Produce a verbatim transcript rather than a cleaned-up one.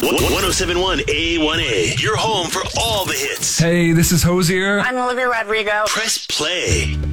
one oh seven point one A one A, your home for all the hits. Hey, this is Hosier. I'm Olivia Rodrigo. Press play.